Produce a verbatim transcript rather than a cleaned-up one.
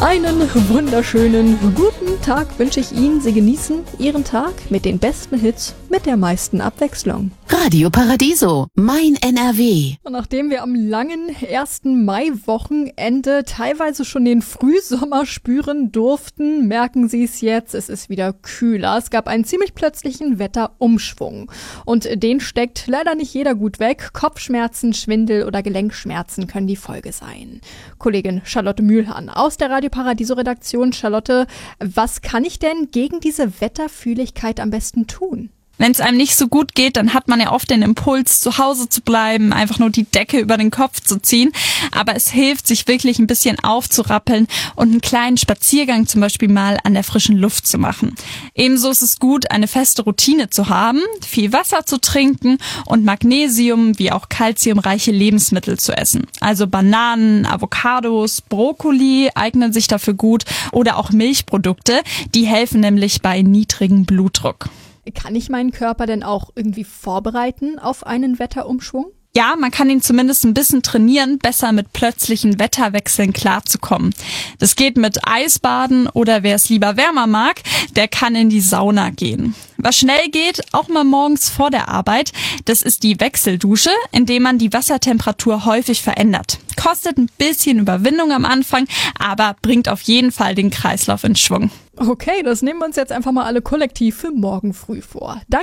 Einen wunderschönen guten Tag wünsche ich Ihnen. Sie genießen Ihren Tag mit den besten Hits, mit der meisten Abwechslung. Radio Paradiso, mein N R W. Und nachdem wir am langen ersten Mai-Wochenende teilweise schon den Frühsommer spüren durften, merken Sie es jetzt, es ist wieder kühler. Es gab einen ziemlich plötzlichen Wetterumschwung. Und den steckt leider nicht jeder gut weg. Kopfschmerzen, Schwindel oder Gelenkschmerzen können die Folge sein. Kollegin Charlotte Mühlhahn aus der Radio Paradiso-Redaktion. Charlotte, was kann ich denn gegen diese Wetterfühligkeit am besten tun? Wenn es einem nicht so gut geht, dann hat man ja oft den Impuls, zu Hause zu bleiben, einfach nur die Decke über den Kopf zu ziehen. Aber es hilft, sich wirklich ein bisschen aufzurappeln und einen kleinen Spaziergang zum Beispiel mal an der frischen Luft zu machen. Ebenso ist es gut, eine feste Routine zu haben, viel Wasser zu trinken und Magnesium wie auch kalziumreiche Lebensmittel zu essen. Also Bananen, Avocados, Brokkoli eignen sich dafür gut oder auch Milchprodukte, die helfen nämlich bei niedrigem Blutdruck. Kann ich meinen Körper denn auch irgendwie vorbereiten auf einen Wetterumschwung? Ja, man kann ihn zumindest ein bisschen trainieren, besser mit plötzlichen Wetterwechseln klarzukommen. Das geht mit Eisbaden oder wer es lieber wärmer mag, der kann in die Sauna gehen. Was schnell geht, auch mal morgens vor der Arbeit, das ist die Wechseldusche, indem man die Wassertemperatur häufig verändert. Kostet ein bisschen Überwindung am Anfang, aber bringt auf jeden Fall den Kreislauf in Schwung. Okay, das nehmen wir uns jetzt einfach mal alle kollektiv für morgen früh vor. Danke.